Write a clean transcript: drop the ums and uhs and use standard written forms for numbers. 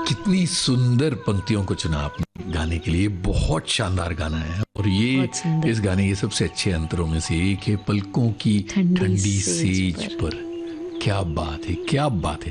कितनी सुंदर पंक्तियों को चुना आपने गाने के लिए। बहुत शानदार गाना है। और ये इस गाने के सबसे अच्छे अंतरों में से एक है, पलकों की ठंडी सेज पर। क्या बात है, क्या बात है।